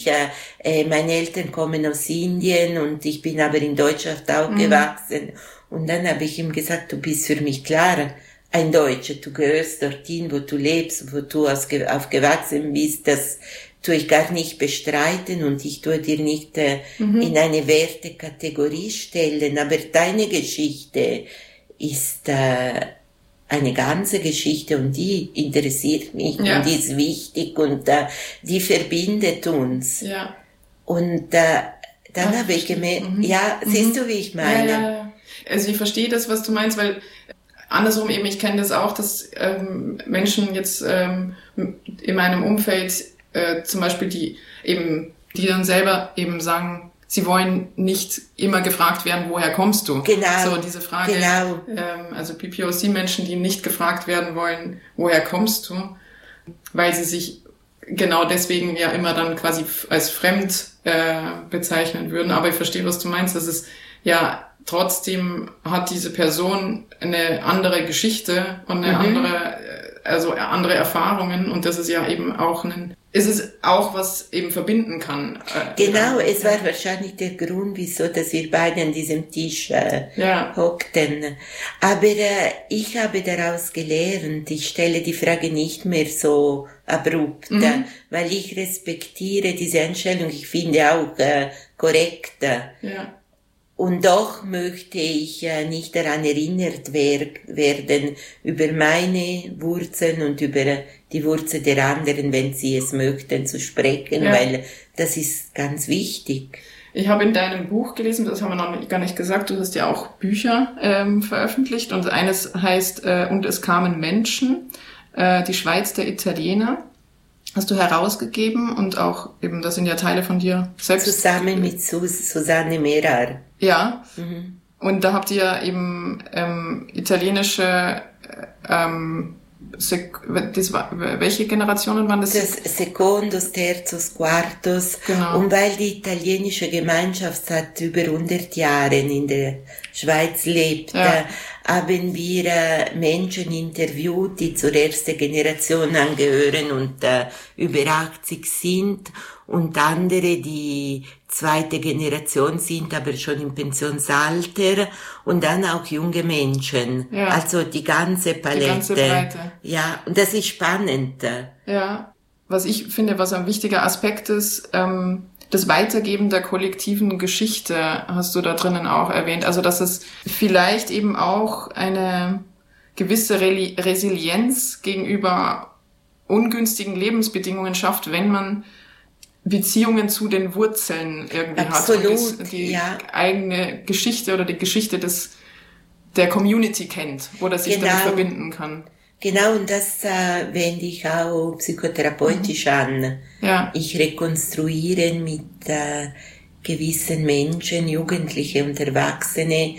Meine Eltern kommen aus Indien und ich bin aber in Deutschland aufgewachsen. Und dann habe ich ihm gesagt, du bist für mich klar ein Deutscher, du gehörst dorthin, wo du lebst, wo du aufgewachsen bist, das tue ich gar nicht bestreiten und ich tue dir nicht in eine Wertekategorie stellen, aber deine Geschichte ist eine ganze Geschichte und die interessiert mich und die ist wichtig und die verbindet uns. Ja. Und dann habe ich gemerkt, siehst du, wie ich meine? Ja. Also ich verstehe das, was du meinst, weil andersrum eben, ich kenne das auch, dass Menschen jetzt in meinem Umfeld zum Beispiel die dann selber eben sagen, sie wollen nicht immer gefragt werden, woher kommst du? Genau. So diese Frage, also PPOC-Menschen, die nicht gefragt werden wollen, woher kommst du? Weil sie sich genau deswegen ja immer dann quasi als fremd bezeichnen würden. Aber ich verstehe, was du meinst, dass es ja trotzdem hat diese Person eine andere Geschichte und eine andere Erfahrungen und das ist ja eben auch ist es auch, was eben verbinden kann. Genau, es war wahrscheinlich der Grund, wieso, dass wir beide an diesem Tisch hockten. Aber ich habe daraus gelernt, ich stelle die Frage nicht mehr so abrupt, weil ich respektiere diese Einstellung, ich finde auch korrekt. Ja. Und doch möchte ich nicht daran erinnert werden über meine Wurzeln und über die Wurzeln der anderen, wenn sie es möchten, zu sprechen, weil das ist ganz wichtig. Ich habe in deinem Buch gelesen, das haben wir noch gar nicht gesagt, du hast ja auch Bücher veröffentlicht und eines heißt Und es kamen Menschen, die Schweiz der Italiener. Hast du herausgegeben und auch eben, das sind ja Teile von dir selbst. Zusammen mit Susanne Merar. Ja. Und da habt ihr eben italienische, welche Generationen waren das? Das Secundus, Terzus, Quartus. Genau. Und weil die italienische Gemeinschaft seit über 100 Jahren in der Schweiz lebt, haben wir Menschen interviewt, die zur ersten Generation angehören und über 80 sind und andere, die zweite Generation sind, aber schon im Pensionsalter und dann auch junge Menschen. Ja. Also die ganze Palette. Die ganze Breite. Ja, und das ist spannend. Ja, was ich finde, was ein wichtiger Aspekt ist, das Weitergeben der kollektiven Geschichte hast du da drinnen auch erwähnt. Also, dass es vielleicht eben auch eine gewisse Resilienz gegenüber ungünstigen Lebensbedingungen schafft, wenn man Beziehungen zu den Wurzeln irgendwie Absolut, hat und die eigene Geschichte oder die Geschichte der Community kennt oder sich damit verbinden kann. Genau, und das wende ich auch psychotherapeutisch an. Ja. Ich rekonstruiere mit gewissen Menschen, Jugendliche und Erwachsene,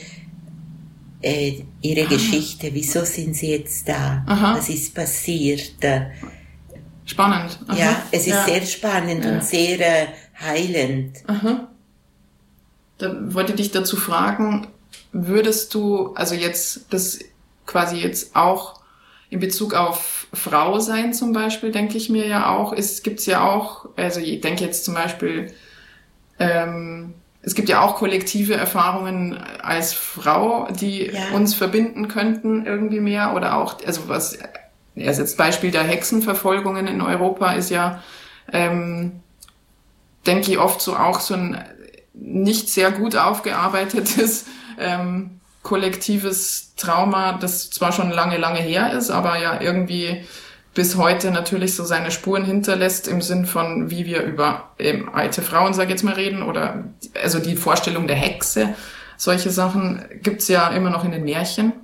ihre Geschichte. Wieso sind sie jetzt da? Aha. Was ist passiert? Spannend. Aha. Ja, es ist sehr spannend und sehr heilend. Aha. Da wollte ich dich dazu fragen, würdest du, also jetzt, das quasi jetzt auch in Bezug auf Frau sein zum Beispiel, denke ich mir ja auch, gibt's ja auch, also ich denke jetzt zum Beispiel, es gibt ja auch kollektive Erfahrungen als Frau, die uns verbinden könnten irgendwie mehr oder auch, also was, also jetzt Beispiel der Hexenverfolgungen in Europa ist ja, denke ich oft so auch so ein nicht sehr gut aufgearbeitetes, kollektives Trauma, das zwar schon lange, lange her ist, aber ja irgendwie bis heute natürlich so seine Spuren hinterlässt im Sinn von, wie wir über alte Frauen, sag ich jetzt mal, reden oder also die Vorstellung der Hexe, solche Sachen gibt's ja immer noch in den Märchen.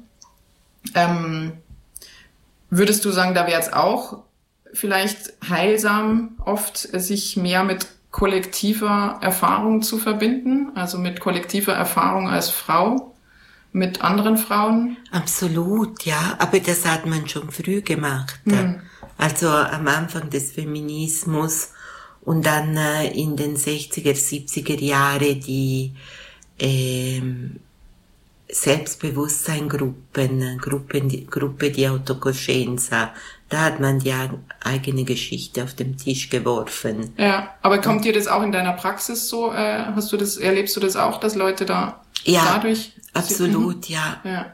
Würdest du sagen, da wäre es auch vielleicht heilsam, oft sich mehr mit kollektiver Erfahrung zu verbinden, also mit kollektiver Erfahrung als Frau? Mit anderen Frauen? Absolut, ja. Aber das hat man schon früh gemacht. Also am Anfang des Feminismus und dann in den 60er, 70er Jahre die Selbstbewusstsein-Gruppe, die Autocoscienza. Da hat man die eigene Geschichte auf den Tisch geworfen. Ja, aber kommt dir das auch in deiner Praxis so? Erlebst du das auch, dass Leute da dadurch? Absolut, ja. Ja.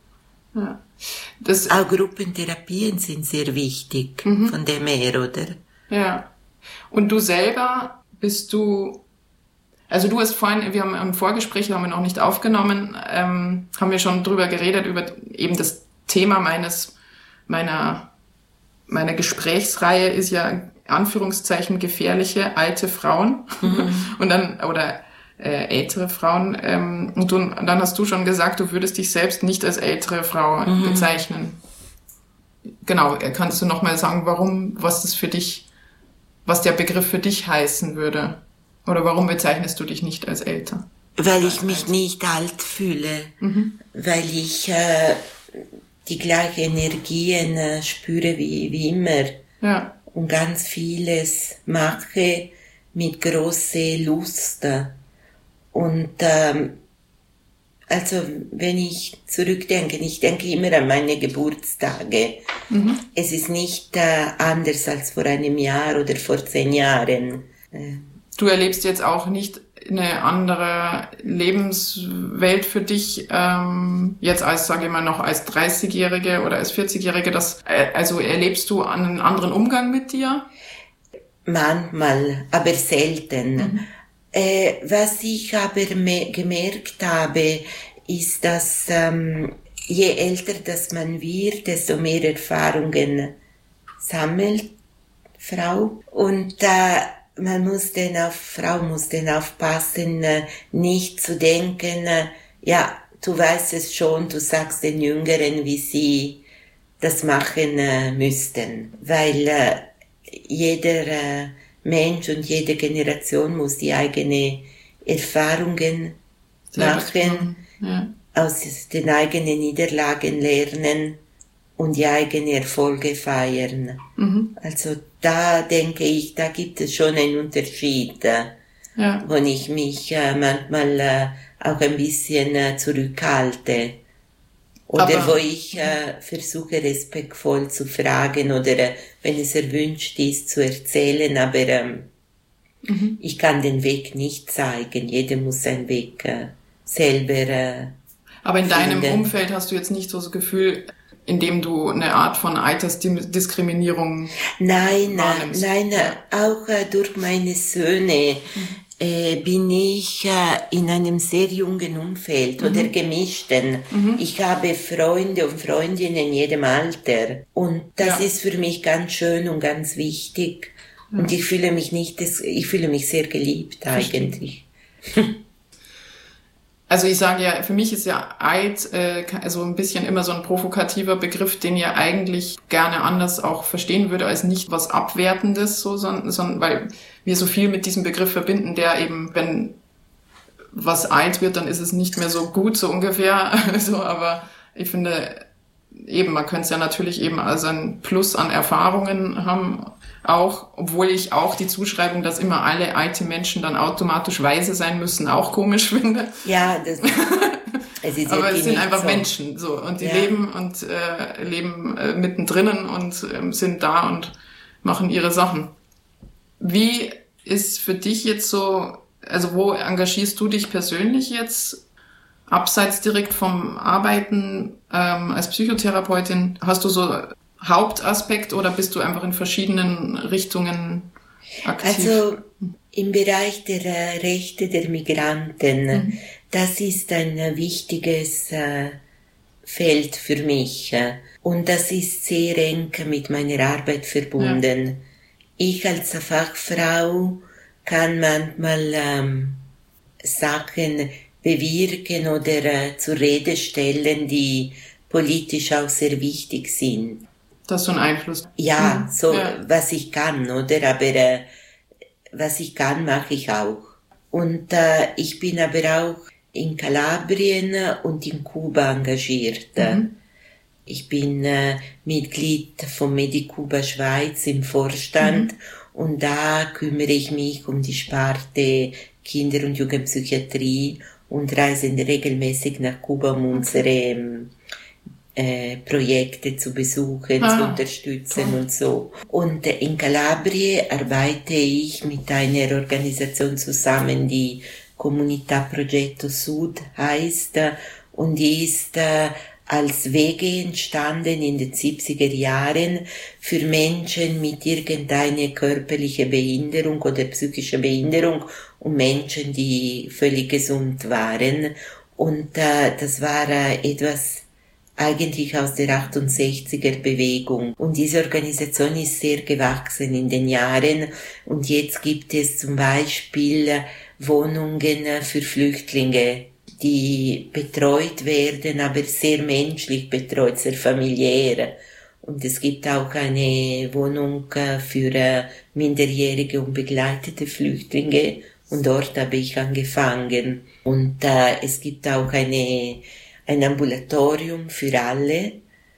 Auch Gruppentherapien sind sehr wichtig, von dem her, oder? Ja. Und du selber also du hast vorhin, wir haben im Vorgespräch, haben wir noch nicht aufgenommen, haben wir schon drüber geredet, über eben das Thema meiner Gesprächsreihe ist ja, Anführungszeichen, gefährliche alte Frauen. Und dann, oder ältere Frauen. Und dann hast du schon gesagt, du würdest dich selbst nicht als ältere Frau bezeichnen. Genau, kannst du noch mal sagen, was der Begriff für dich heißen würde? Oder warum bezeichnest du dich nicht als älter? Weil ich mich nicht alt fühle, weil ich die gleichen Energien spüre wie immer und ganz vieles mache mit großer Lust. Und also wenn ich zurückdenke, ich denke immer an meine Geburtstage. Es ist nicht anders als vor einem Jahr oder vor 10 Jahren. Du erlebst jetzt auch nicht eine andere Lebenswelt für dich, jetzt als, sage ich mal, noch als 30-Jährige oder als 40-Jährige, also erlebst du einen anderen Umgang mit dir? Manchmal, aber selten. Was ich aber gemerkt habe, ist, dass je älter das man wird, desto mehr Erfahrungen sammelt Frau. Und Frau muss dann aufpassen, nicht zu denken, ja, du weißt es schon, du sagst den Jüngeren, wie sie das machen müssten. Weil jeder Mensch und jede Generation muss die eigenen Erfahrungen machen, aus den eigenen Niederlagen lernen und die eigenen Erfolge feiern. Also da denke ich, da gibt es schon einen Unterschied, wo ich mich manchmal auch ein bisschen zurückhalte. Oder wo ich versuche, respektvoll zu fragen oder wenn es erwünscht ist, zu erzählen, aber ich kann den Weg nicht zeigen. Jeder muss seinen Weg selber Aber in deinem Umfeld hast du jetzt nicht so das Gefühl, indem du eine Art von Altersdiskriminierung wahrnimmst? Nein, auch durch meine Söhne bin ich in einem sehr jungen Umfeld oder gemischten. Ich habe Freunde und Freundinnen in jedem Alter und das ist für mich ganz schön und ganz wichtig und ich fühle mich sehr geliebt eigentlich. Also ich sage ja, für mich ist ja alt also ein bisschen immer so ein provokativer Begriff, den ich eigentlich gerne anders auch verstehen würde, als nicht was Abwertendes, sondern weil wir so viel mit diesem Begriff verbinden, der eben, wenn was alt wird, dann ist es nicht mehr so gut, so ungefähr. Also, aber ich finde eben, man könnte es ja natürlich eben als ein Plus an Erfahrungen haben, auch, obwohl ich auch die Zuschreibung, dass immer alle alte Menschen dann automatisch weise sein müssen, auch komisch finde. Ja, aber es sind einfach so Menschen, so, und die leben mittendrin und sind da und machen ihre Sachen. Wie ist für dich jetzt so, also wo engagierst du dich persönlich jetzt, abseits direkt vom Arbeiten als Psychotherapeutin? Hast du so Hauptaspekt oder bist du einfach in verschiedenen Richtungen aktiv? Also im Bereich der Rechte der Migranten, das ist ein wichtiges Feld für mich und das ist sehr eng mit meiner Arbeit verbunden. Ja. Ich als Fachfrau kann manchmal Sachen bewirken oder zur Rede stellen, die politisch auch sehr wichtig sind. Das ist so ein Einfluss. Ja, was ich kann, oder? Aber was ich kann, mache ich auch. Und ich bin aber auch in Kalabrien und in Kuba engagiert. Ich bin Mitglied von Medicuba Schweiz im Vorstand und da kümmere ich mich um die Sparte Kinder- und Jugendpsychiatrie und reisen regelmäßig nach Kuba, um unsere Projekte zu besuchen, zu unterstützen und so. Und in Kalabrien arbeite ich mit einer Organisation zusammen, die Comunità Progetto Sud heißt, und die ist als WG entstanden in den 70er Jahren für Menschen mit irgendeiner körperlichen Behinderung oder psychischer Behinderung und Menschen, die völlig gesund waren. Und das war etwas eigentlich aus der 68er Bewegung. Und diese Organisation ist sehr gewachsen in den Jahren. Und jetzt gibt es zum Beispiel Wohnungen für Flüchtlinge, die betreut werden, aber sehr menschlich betreut, sehr familiär. Und es gibt auch eine Wohnung für minderjährige und begleitete Flüchtlinge. Und dort habe ich angefangen. Und es gibt auch ein Ambulatorium für alle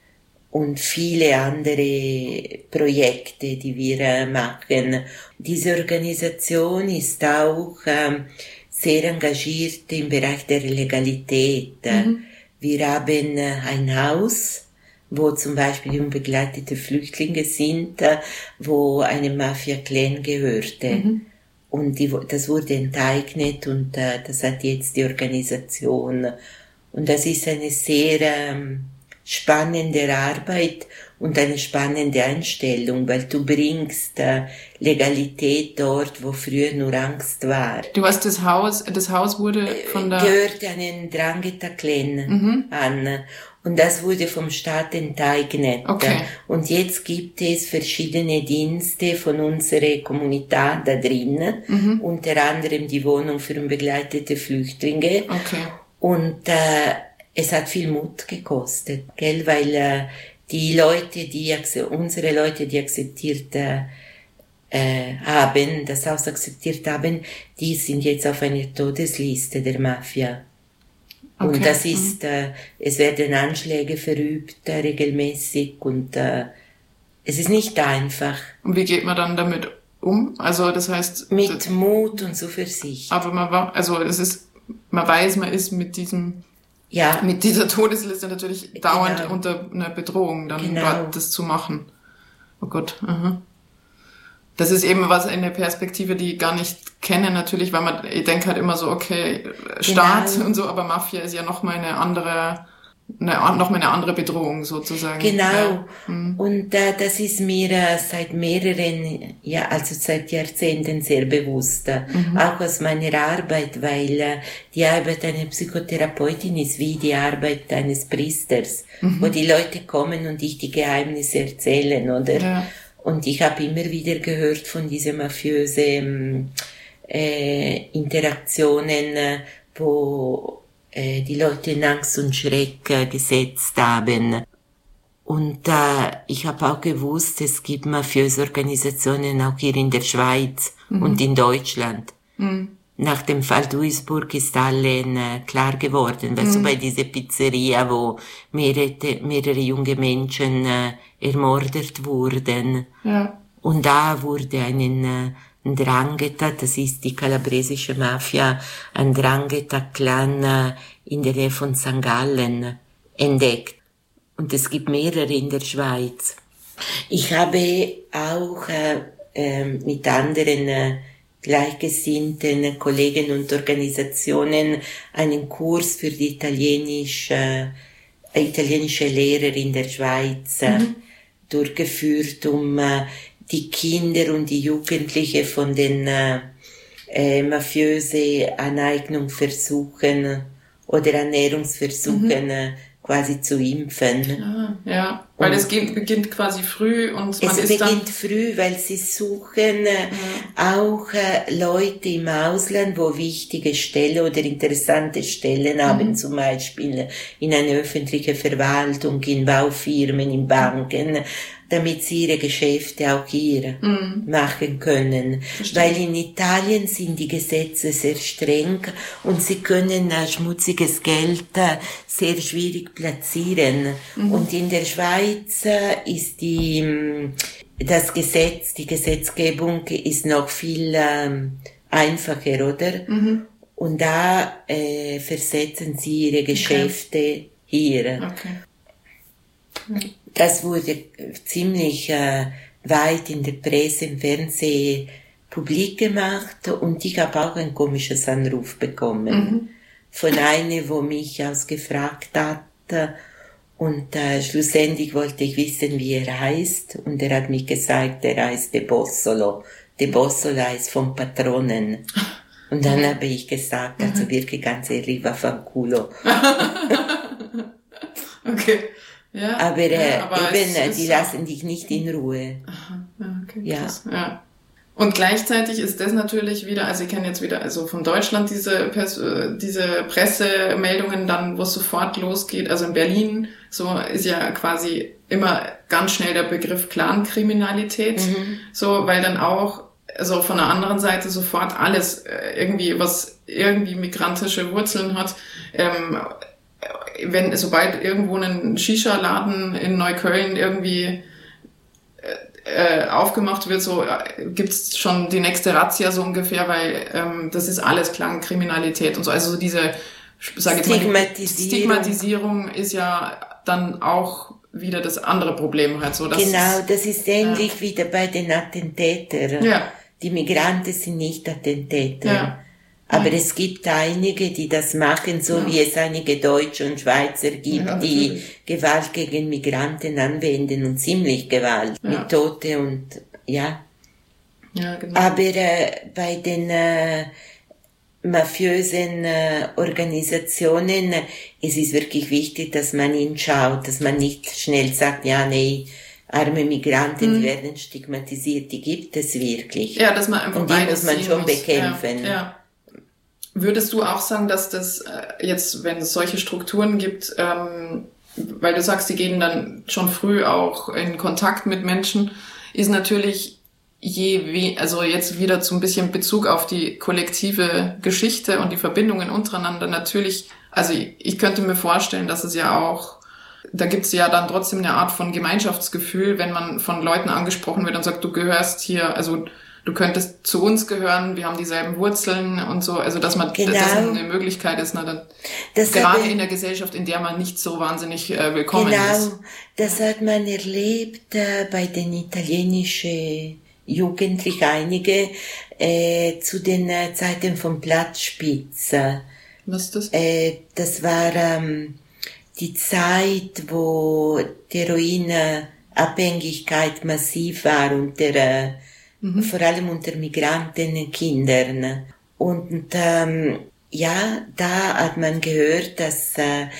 und viele andere Projekte, die wir machen. Diese Organisation ist auch sehr engagiert im Bereich der Legalität. Wir haben ein Haus, wo zum Beispiel unbegleitete Flüchtlinge sind, wo eine Mafia-Clan gehörte. Und das wurde enteignet und das hat jetzt die Organisation. Und das ist eine sehr spannende Arbeit und eine spannende Einstellung, weil du bringst Legalität dort, wo früher nur Angst war. Du hast das Haus wurde von der... Gehört einen Drangheta-Clan an. Und das wurde vom Staat enteignet. Okay. Und jetzt gibt es verschiedene Dienste von unserer Kommunität da drin, unter anderem die Wohnung für unbegleitete Flüchtlinge. Okay. Und es hat viel Mut gekostet, gell, weil die Leute, unsere Leute, die akzeptiert haben, das Haus akzeptiert haben, die sind jetzt auf einer Todesliste der Mafia. Okay. Und das ist, es werden Anschläge verübt regelmäßig und es ist nicht einfach. Und wie geht man dann damit um? Also das heißt... Mit Mut und Zuversicht. Aber man weiß, man ist mit dieser Todesliste natürlich dauernd unter einer Bedrohung, dann dort das zu machen. Oh Gott. Das ist eben eine Perspektive, die ich gar nicht kenne natürlich, weil ich denke halt immer so, okay, Staat und so, aber Mafia ist ja nochmal eine andere Bedrohung sozusagen. Genau. Ja. Und das ist mir seit seit Jahrzehnten sehr bewusst. Auch aus meiner Arbeit, weil die Arbeit einer Psychotherapeutin ist wie die Arbeit eines Priesters, wo die Leute kommen und dich die Geheimnisse erzählen, oder? Ja. Und ich habe immer wieder gehört von diesen mafiösen Interaktionen, wo die Leute in Angst und Schreck gesetzt haben. Und ich habe auch gewusst, es gibt mafiöse Organisationen auch hier in der Schweiz und in Deutschland. Nach dem Fall Duisburg ist allen klar geworden, weil so bei dieser Pizzeria, wo mehrere junge Menschen ermordet wurden. Ja. Und da wurde ein Drangheta, das ist die kalabresische Mafia, ein Drangheta-Clan in der Nähe von St. Gallen entdeckt. Und es gibt mehrere in der Schweiz. Ich habe auch mit anderen gleichgesinnten Kollegen und Organisationen einen Kurs für die italienische Lehrer in der Schweiz durchgeführt, um die Kinder und die Jugendliche von den mafiösen Aneignungsversuchen oder Ernährungsversuchen quasi zu impfen. Ja, weil es beginnt quasi früh und man ist beginnt früh, weil sie suchen auch Leute im Ausland, wo wichtige Stellen oder interessante Stellen haben, zum Beispiel in einer öffentlichen Verwaltung, in Baufirmen, in Banken, damit sie ihre Geschäfte auch hier machen können. Verstehe. Weil in Italien sind die Gesetze sehr streng und sie können schmutziges Geld sehr schwierig platzieren. Und in der Schweiz ist die Gesetzgebung ist noch viel einfacher, oder? Und da versetzen sie ihre Geschäfte hier. Okay. Das wurde ziemlich weit in der Presse, im Fernsehen publik gemacht und ich habe auch ein komisches Anruf bekommen von einer, wo mich ausgefragt hat und schlussendlich wollte ich wissen, wie er heißt und er hat mich gesagt, er heißt De Bossolo. De Bossolo heißt vom Patronen. Und dann habe ich gesagt, also wirklich ganz ehrlich, vaffanculo. Okay. Ja, aber eben, die ist lassen dich nicht in Ruhe. Aha, ja, okay, Ja. krass. Ja. Und gleichzeitig ist das natürlich wieder, also ich kenne jetzt wieder, also von Deutschland diese Pressemeldungen dann, wo es sofort losgeht, also in Berlin, so ist ja quasi immer ganz schnell der Begriff Clankriminalität, so, weil dann auch, also von der anderen Seite sofort alles irgendwie, was irgendwie migrantische Wurzeln hat, sobald irgendwo ein Shisha-Laden in Neukölln irgendwie aufgemacht wird, so gibt's schon die nächste Razzia so ungefähr, weil das ist alles Clankriminalität und so. Also so diese, sag ich mal, Stigmatisierung ist ja dann auch wieder das andere Problem halt so. Genau, das ist ähnlich wie bei den Attentätern. Ja. Die Migranten sind nicht Attentäter. Ja. Aber es gibt einige, die das machen, so wie es einige Deutsche und Schweizer gibt, die Gewalt gegen Migranten anwenden und ziemlich Gewalt mit Tote und ja. Ja, genau. Aber bei den mafiösen Organisationen es ist wirklich wichtig, dass man hinschaut, dass man nicht schnell sagt, ja, nee, arme Migranten, die werden stigmatisiert, die gibt es wirklich. Ja, dass man einfach und die muss man schon bekämpfen. Ja. Würdest du auch sagen, dass das jetzt, wenn es solche Strukturen gibt, weil du sagst, die gehen dann schon früh auch in Kontakt mit Menschen, ist natürlich also jetzt wieder so ein bisschen Bezug auf die kollektive Geschichte und die Verbindungen untereinander natürlich, also ich könnte mir vorstellen, dass es ja auch, da gibt es ja dann trotzdem eine Art von Gemeinschaftsgefühl, wenn man von Leuten angesprochen wird und sagt, du gehörst hier, also du könntest zu uns gehören, wir haben dieselben Wurzeln und so, also dass man das eine Möglichkeit ist, gerade in der Gesellschaft, in der man nicht so wahnsinnig willkommen ist. Genau, das hat man erlebt bei den italienischen Jugendlichen, einige zu den Zeiten von Platzspitz. Was ist das? Das war die Zeit, wo die Heroinabhängigkeit massiv war unter vor allem unter Migrantenkindern. Und ja, da hat man gehört, dass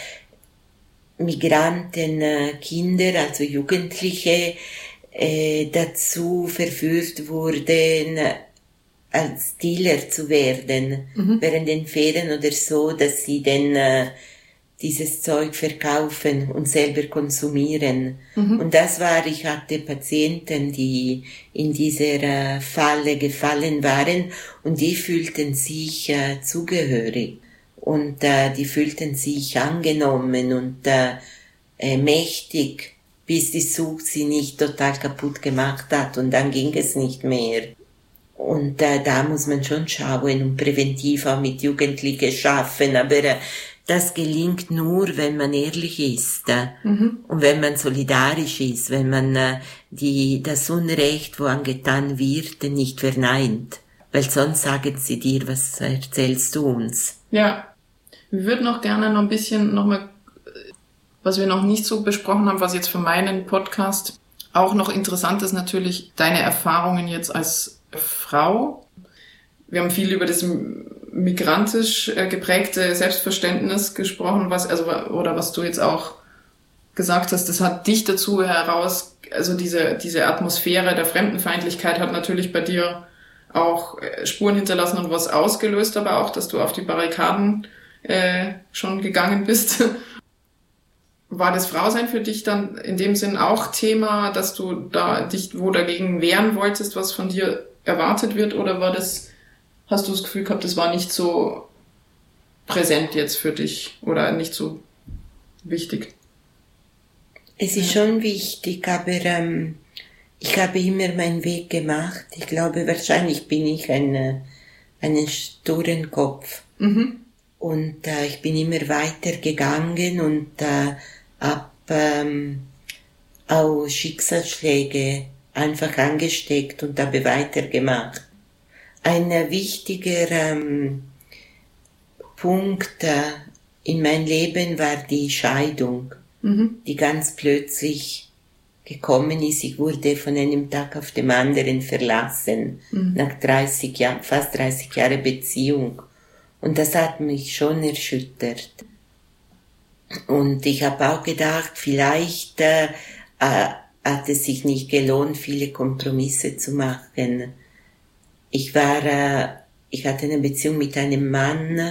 Migrantenkinder, also Jugendliche, dazu verführt wurden, als Dealer zu werden, während den Ferien oder so, dass sie dann dieses Zeug verkaufen und selber konsumieren. Und das war, ich hatte Patienten, die in dieser Falle gefallen waren und die fühlten sich zugehörig und die fühlten sich angenommen und mächtig, bis die Sucht sie nicht total kaputt gemacht hat und dann ging es nicht mehr. Und da muss man schon schauen und präventiv auch mit Jugendlichen schaffen, aber das gelingt nur, wenn man ehrlich ist und wenn man solidarisch ist, wenn man das Unrecht, wo angetan wird, nicht verneint. Weil sonst sagen sie dir, was erzählst du uns? Ja, wir würden noch gerne noch ein bisschen nochmal, was wir noch nicht so besprochen haben, was jetzt für meinen Podcast auch noch interessant ist, natürlich deine Erfahrungen jetzt als Frau. Wir haben viel über das migrantisch geprägte Selbstverständnis gesprochen, was du jetzt auch gesagt hast, das hat dich dazu heraus, also diese Atmosphäre der Fremdenfeindlichkeit hat natürlich bei dir auch Spuren hinterlassen und was ausgelöst, aber auch, dass du auf die Barrikaden schon gegangen bist. War das Frausein für dich dann in dem Sinn auch Thema, dass du da dich wo dagegen wehren wolltest, was von dir erwartet wird, oder hast du das Gefühl gehabt, das war nicht so präsent jetzt für dich oder nicht so wichtig? Es ist schon wichtig, aber ich habe immer meinen Weg gemacht. Ich glaube, wahrscheinlich bin ich ein einen sturen Kopf. Und ich bin immer weiter gegangen und hab auch Schicksalsschläge einfach angesteckt und habe weitergemacht. Ein wichtiger Punkt in mein Leben war die Scheidung, die ganz plötzlich gekommen ist. Ich wurde von einem Tag auf den anderen verlassen, nach 30 Jahren, fast 30 Jahre Beziehung. Und das hat mich schon erschüttert. Und ich habe auch gedacht, vielleicht hat es sich nicht gelohnt, viele Kompromisse zu machen. Ich hatte eine Beziehung mit einem Mann,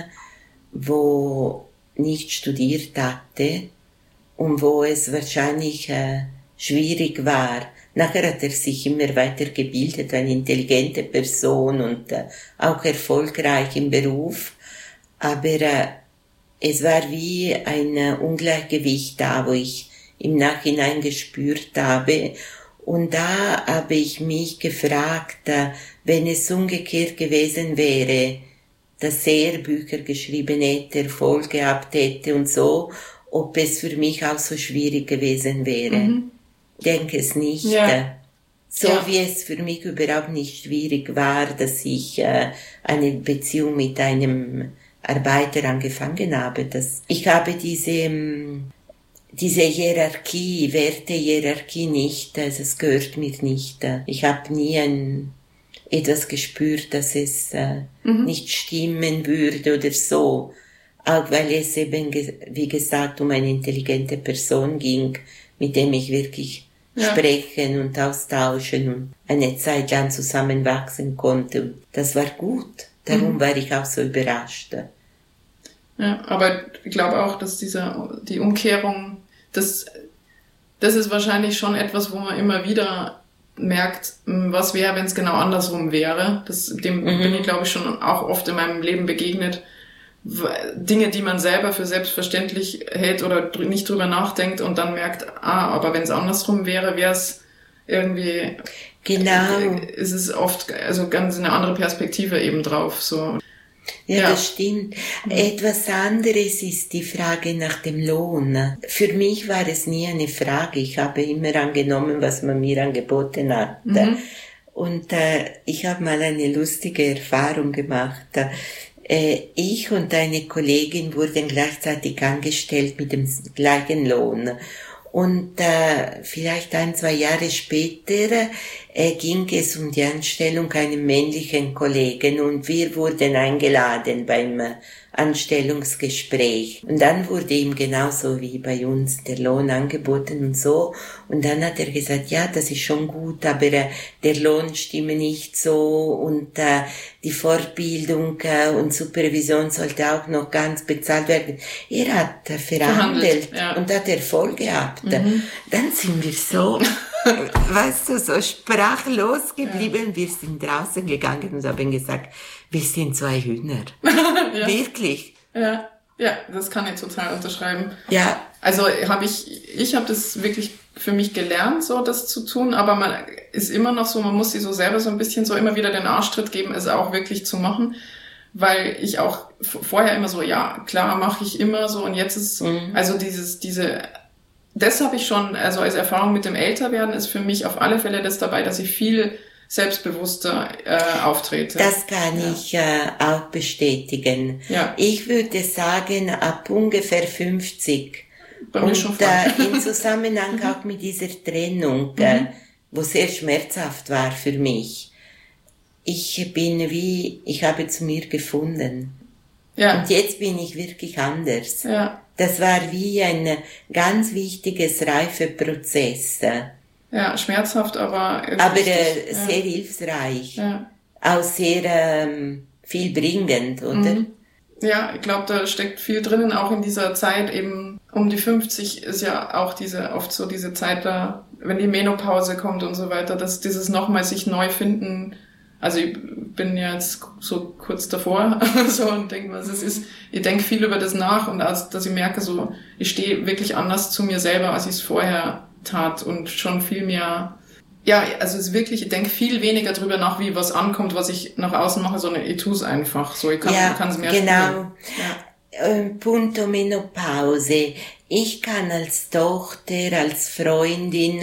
wo nicht studiert hatte und wo es wahrscheinlich schwierig war. Nachher hat er sich immer weiter gebildet, eine intelligente Person und auch erfolgreich im Beruf. Aber es war wie ein Ungleichgewicht da, wo ich im Nachhinein gespürt habe. Und da habe ich mich gefragt, wenn es umgekehrt gewesen wäre, dass er Bücher geschrieben hätte, Erfolg gehabt hätte und so, ob es für mich auch so schwierig gewesen wäre. Ich denke es nicht. Ja. So wie es für mich überhaupt nicht schwierig war, dass ich eine Beziehung mit einem Arbeiter angefangen habe. Ich habe diese Hierarchie, Wertehierarchie nicht, also es gehört mir nicht. Ich habe nie etwas gespürt, dass es nicht stimmen würde oder so. Auch weil es eben, wie gesagt, um eine intelligente Person ging, mit dem ich wirklich sprechen und austauschen und eine Zeit lang zusammenwachsen konnte. Das war gut. Darum war ich auch so überrascht. Ja, aber ich glaube auch, dass die Umkehrung, das ist wahrscheinlich schon etwas, wo man immer wieder merkt, was wäre, wenn es genau andersrum wäre. Dem bin ich, glaube ich, schon auch oft in meinem Leben begegnet. Dinge, die man selber für selbstverständlich hält oder nicht drüber nachdenkt und dann merkt, aber wenn es andersrum wäre, wäre es irgendwie... Genau. Es ist oft also ganz eine andere Perspektive eben drauf, so. Ja, das stimmt. Etwas anderes ist die Frage nach dem Lohn. Für mich war es nie eine Frage. Ich habe immer angenommen, was man mir angeboten hat. Und ich habe mal eine lustige Erfahrung gemacht. Ich und eine Kollegin wurden gleichzeitig angestellt mit dem gleichen Lohn. Und vielleicht 1-2 Jahre später ging es um die Anstellung einem männlichen Kollegen und wir wurden eingeladen beim Anstellungsgespräch. Und dann wurde ihm genauso wie bei uns der Lohn angeboten und so. Und dann hat er gesagt, ja, das ist schon gut, aber der Lohn stimme nicht so und die Fortbildung und Supervision sollte auch noch ganz bezahlt werden. Er hat verhandelt und hat Erfolg gehabt. Dann sind wir so, weißt du, so sprachlos geblieben. Wir sind draußen gegangen und haben gesagt, wir sind 2 Hühner. Wirklich. Ja, das kann ich total unterschreiben. Ja. Also ich habe das wirklich für mich gelernt, so das zu tun, aber man ist immer noch so, man muss sich so selber so ein bisschen so immer wieder den Arschtritt geben, es auch wirklich zu machen, weil ich auch vorher immer so, ja, klar, mache ich immer so und jetzt ist, also das habe ich schon, also als Erfahrung mit dem Älterwerden ist für mich auf alle Fälle das dabei, dass ich viel selbstbewusster auftrete. Das kann ich auch bestätigen. Ja. Ich würde sagen, ab ungefähr 50. Bei mir schon im Zusammenhang auch mit dieser Trennung, wo sehr schmerzhaft war für mich. Ich habe zu mir gefunden. Ja. Und jetzt bin ich wirklich anders. Ja. Das war wie ein ganz wichtiges Reifeprozess. Ja, schmerzhaft, aber sehr hilfreich. Ja. Auch sehr viel bringend, oder? Ja, ich glaube, da steckt viel drinnen, auch in dieser Zeit eben um die 50 ist ja auch oft so diese Zeit da, wenn die Menopause kommt und so weiter, dass dieses nochmal sich neu finden. Also ich bin ja jetzt so kurz davor so und denke, was es ist. Ich denke viel über das nach und dass ich merke, so ich stehe wirklich anders zu mir selber, als ich es vorher tat und schon viel mehr Ja, also es ist wirklich, ich denke viel weniger drüber nach, wie was ankommt, was ich nach außen mache, sondern ich tue es einfach. So, ich kann es mehr genau. Ja. Punto Menopause. Ich kann als Tochter, als Freundin,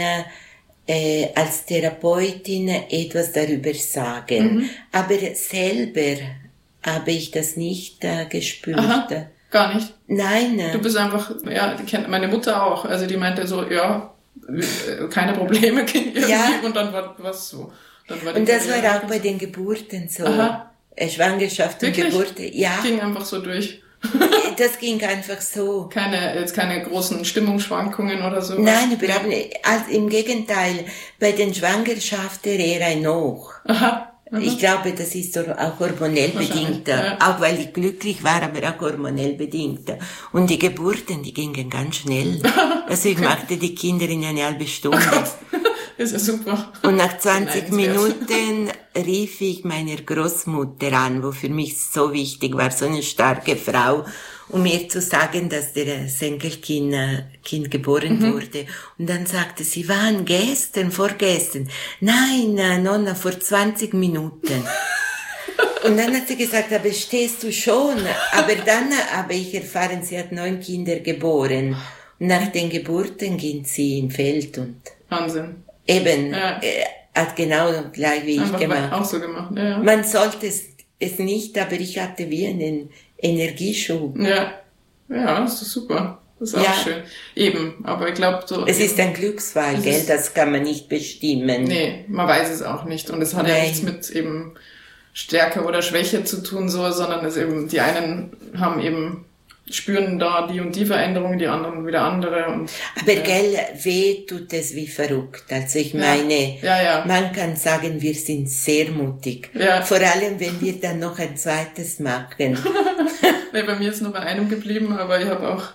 als Therapeutin etwas darüber sagen. Aber selber habe ich das nicht gespürt. Aha, gar nicht? Nein. Du bist einfach, ja, die kennt meine Mutter auch. Also die meinte so, ja, keine Probleme irgendwie. Ja. Und dann war was so. Und das war auch bei den Geburten so. Aha. Schwangerschaft und Geburt, ja. Ging einfach so durch. Das ging einfach so. Jetzt keine großen Stimmungsschwankungen oder so. Nein, überhaupt nicht. Also im Gegenteil, bei den Schwangerschaften eher ein Hoch. Aha. Ich glaube, das ist auch hormonell bedingt. Ja. Auch weil ich glücklich war, aber auch hormonell bedingt. Und die Geburten, die gingen ganz schnell. Also ich machte die Kinder in eine halbe Stunde. Oh, das ist ja super. Und nach 20 Minuten rief ich meiner Großmutter an, wo für mich so wichtig war, so eine starke Frau, um mir zu sagen, dass der Enkelkind geboren wurde. Und dann sagte sie, wann? Vorgestern? Nein, Nonna, vor 20 Minuten. Und dann hat sie gesagt, aber stehst du schon? Aber dann habe ich erfahren, sie hat 9 Kinder geboren. Und nach den Geburten ging sie im Feld und... Wahnsinn. Eben, hat genau gleich wie ich gemacht. Auch so gemacht, ja. Man sollte es nicht, aber ich hatte wie einen Energieschub. Ja, das ist super. Das ist auch schön. Eben, aber ich glaube so... Es ist ein Glücksfall, gell? Das kann man nicht bestimmen. Nee, man weiß es auch nicht. Und es hat ja nichts mit eben Stärke oder Schwäche zu tun, so, sondern es eben, die einen haben eben... spüren da die und die Veränderungen, die anderen wieder andere. Und, aber gell, weh tut es wie verrückt. Also ich meine, man kann sagen, wir sind sehr mutig. Ja. Vor allem, wenn wir dann noch ein zweites machen. Nee, bei mir ist nur bei einem geblieben, aber ich habe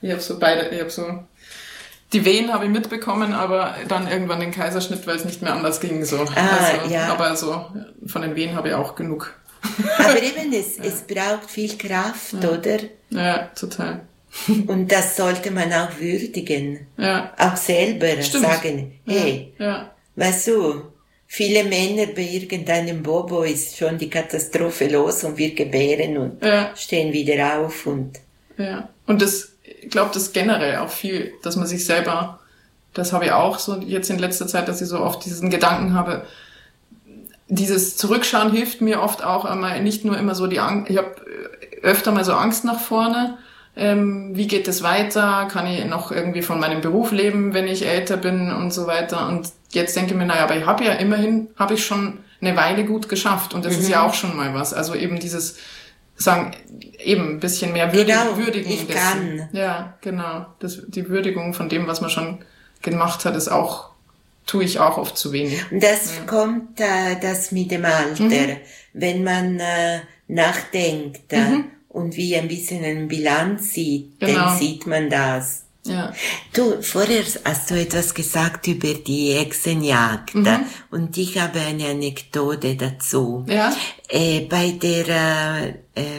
die Wehen habe ich mitbekommen, aber dann irgendwann den Kaiserschnitt, weil es nicht mehr anders ging, so. Aber so, von den Wehen habe ich auch genug. Aber eben, es braucht viel Kraft, oder? Ja, total. Und das sollte man auch würdigen. Ja. Auch selber sagen, hey, ja. Weißt du, viele Männer bei irgendeinem Bobo ist schon die Katastrophe los und wir gebären und stehen wieder auf und... Ja, und ich glaube, das generell auch viel, dass man sich selber, das habe ich auch so jetzt in letzter Zeit, dass ich so oft diesen Gedanken habe, dieses Zurückschauen hilft mir oft auch einmal, nicht nur immer so die Angst, ich habe öfter mal so Angst nach vorne, wie geht es weiter, kann ich noch irgendwie von meinem Beruf leben, wenn ich älter bin und so weiter, und jetzt denke ich mir, naja, aber ich habe ja immerhin, habe ich schon eine Weile gut geschafft und das ist ja auch schon mal was, also eben dieses sagen, eben ein bisschen mehr würdigen. Ich kann. Ja, genau, die Würdigung von dem, was man schon gemacht hat, ist auch, tue ich auch oft zu wenig. Und das kommt das mit dem Alter. Wenn man nachdenkt und wie ein bisschen eine Bilanz sieht, dann sieht man das. Ja. Du, vorher hast du etwas gesagt über die Hexenjagd und ich habe eine Anekdote dazu. Ja? Bei der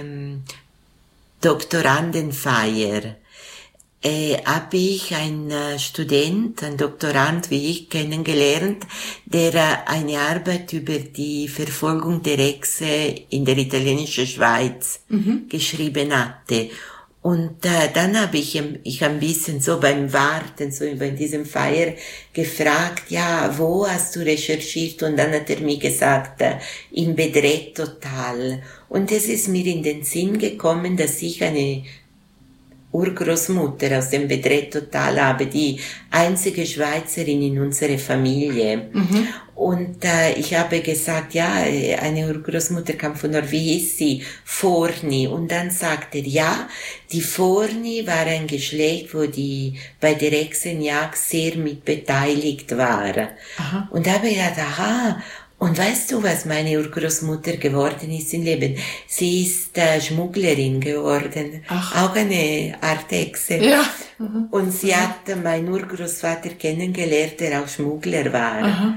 Doktorandenfeier habe ich einen Student, einen Doktorand wie ich, kennengelernt, der eine Arbeit über die Verfolgung der Hexe in der italienischen Schweiz geschrieben hatte. Und dann habe ich ein bisschen so beim Warten, so bei diesem Feier gefragt, ja, wo hast du recherchiert? Und dann hat er mir gesagt, im Bedrettotal. Und es ist mir in den Sinn gekommen, dass ich eine Urgroßmutter aus dem Bedrettotal habe, die einzige Schweizerin in unserer Familie. Und ich habe gesagt, ja, eine Urgroßmutter kam von dort, wie hieß sie? Forni. Und dann sagte er, ja, die Forni war ein Geschlecht, wo die bei der Hexenjagd sehr mit beteiligt war. Aha. Und da habe ich gedacht, aha. Und weißt du, was meine Urgroßmutter geworden ist im Leben? Sie ist Schmugglerin geworden. Ach. Auch eine Art Hexe. Ja. Und sie hat meinen Urgroßvater kennengelernt, der auch Schmuggler war. Aha.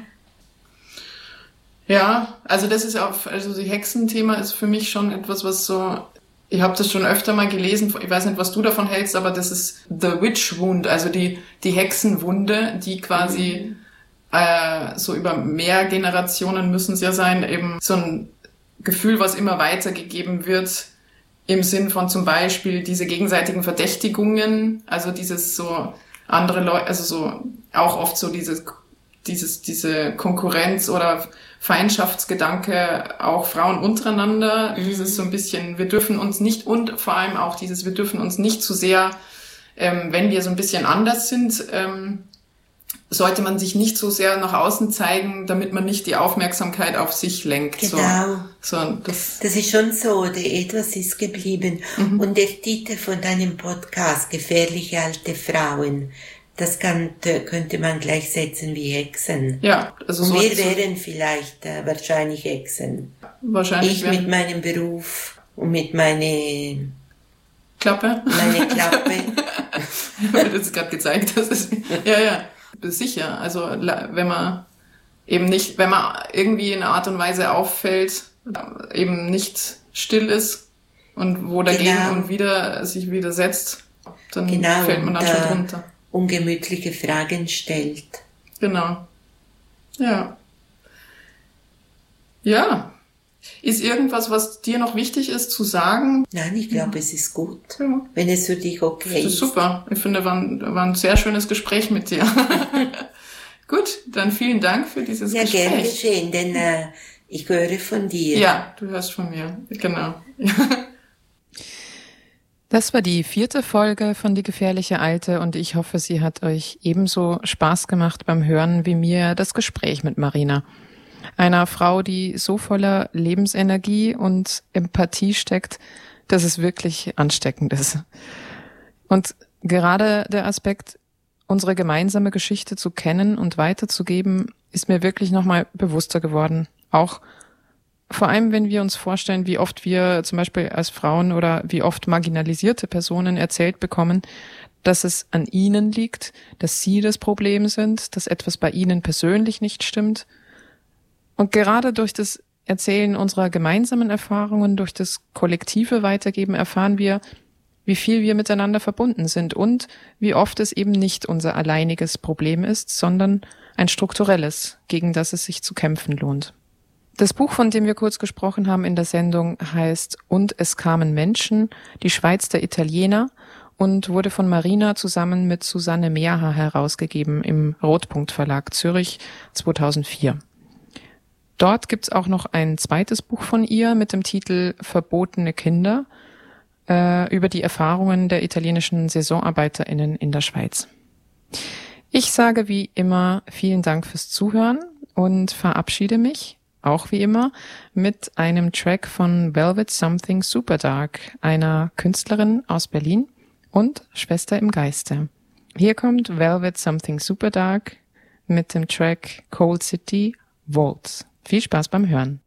Ja, also das ist auch, also das Hexenthema ist für mich schon etwas, was so, ich habe das schon öfter mal gelesen, ich weiß nicht, was du davon hältst, aber das ist The Witch Wound, also die Hexenwunde, die quasi so über mehr Generationen müssen es ja sein, eben so ein Gefühl, was immer weitergegeben wird, im Sinn von zum Beispiel diese gegenseitigen Verdächtigungen, also dieses so andere Leute, also so auch oft so diese Konkurrenz oder Feindschaftsgedanke, auch Frauen untereinander, dieses so ein bisschen, wir dürfen uns nicht, und vor allem auch dieses, wir dürfen uns nicht zu sehr, wenn wir so ein bisschen anders sind, sollte man sich nicht so sehr nach außen zeigen, damit man nicht die Aufmerksamkeit auf sich lenkt. Genau. Das ist schon so, etwas ist geblieben. Und der Titel von deinem Podcast, Gefährliche alte Frauen, das könnte man gleichsetzen wie Hexen. Ja, also und wir wären vielleicht wahrscheinlich Hexen. Wahrscheinlich. Ich mit meinem Beruf und mit meiner Klappe. Meine Klappe. Weil du es gerade gezeigt hast. Ja. Sicher. Also wenn man irgendwie in einer Art und Weise auffällt, eben nicht still ist und wo dagegen und wieder sich widersetzt, dann fällt man dann schon drunter. Ungemütliche Fragen stellt. Genau. Ja. Ja. Ist irgendwas, was dir noch wichtig ist zu sagen? Nein, ich glaube, es ist gut. Ja. Wenn es für dich okay ist. Das ist super. Ich finde, war ein sehr schönes Gespräch mit dir. Gut, dann vielen Dank für dieses Gespräch. Ja, gern geschehen, denn ich höre von dir. Ja, du hörst von mir. Genau. Das war die 4. Folge von Die gefährliche Alte und ich hoffe, sie hat euch ebenso Spaß gemacht beim Hören wie mir das Gespräch mit Marina. Einer Frau, die so voller Lebensenergie und Empathie steckt, dass es wirklich ansteckend ist. Und gerade der Aspekt, unsere gemeinsame Geschichte zu kennen und weiterzugeben, ist mir wirklich nochmal bewusster geworden. Auch vor allem, wenn wir uns vorstellen, wie oft wir zum Beispiel als Frauen oder wie oft marginalisierte Personen erzählt bekommen, dass es an ihnen liegt, dass sie das Problem sind, dass etwas bei ihnen persönlich nicht stimmt. Und gerade durch das Erzählen unserer gemeinsamen Erfahrungen, durch das kollektive Weitergeben erfahren wir, wie viel wir miteinander verbunden sind und wie oft es eben nicht unser alleiniges Problem ist, sondern ein strukturelles, gegen das es sich zu kämpfen lohnt. Das Buch, von dem wir kurz gesprochen haben in der Sendung, heißt Und es kamen Menschen, die Schweiz der Italiener und wurde von Marina zusammen mit Susanne Meaher herausgegeben im Rotpunkt Verlag Zürich 2004. Dort gibt's auch noch ein zweites Buch von ihr mit dem Titel Verbotene Kinder über die Erfahrungen der italienischen SaisonarbeiterInnen in der Schweiz. Ich sage wie immer vielen Dank fürs Zuhören und verabschiede mich, auch wie immer, mit einem Track von Velvet Something Superdark, einer Künstlerin aus Berlin und Schwester im Geiste. Hier kommt Velvet Something Superdark mit dem Track Cold City Waltz. Viel Spaß beim Hören.